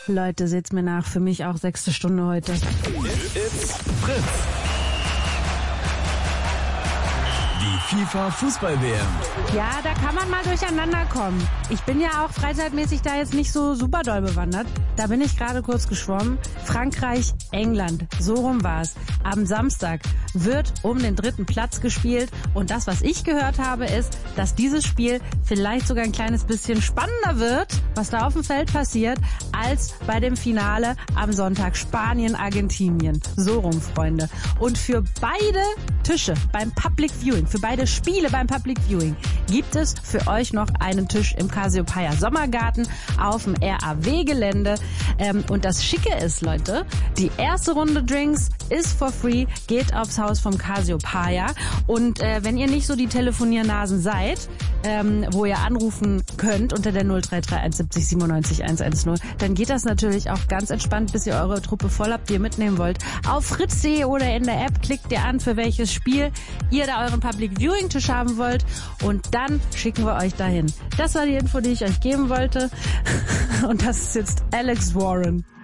Leute, seht's mir nach, für mich auch 6. Stunde heute. It's Fritz. Die FIFA-Fußball-WM. Ja, da kann man mal durcheinander kommen. Ich bin ja auch freizeitmäßig da jetzt nicht so super doll bewandert. Da bin ich gerade kurz geschwommen. Frankreich, England, so rum war's. Am Samstag wird um den 3. Platz gespielt. Und das, was ich gehört habe, ist, dass dieses Spiel vielleicht sogar ein kleines bisschen spannender wird, was da auf dem Feld passiert, als bei dem Finale am Sonntag Spanien, Argentinien. So rum, Freunde. Und für beide Tische beim Public Viewing, für beide Spiele beim Public Viewing, gibt es für euch noch einen Tisch im Cassiopeia Sommergarten auf dem RAW-Gelände. Und das Schicke ist, Leute, die erste Runde Drinks ist for free, geht aufs Haus vom Cassiopeia. Und wenn ihr nicht so die Telefoniernasen seid, wo ihr anrufen könnt unter der 0331 70 97 110, dann geht das natürlich auch ganz entspannt, bis ihr eure Truppe voll habt, die ihr mitnehmen wollt. Auf fritz.de oder in der App klickt ihr an, für welches Spiel ihr da euren Public Viewing Tisch haben wollt, und dann schicken wir euch dahin. Das war die Info, die ich euch geben wollte. Und das ist jetzt Alex Warren.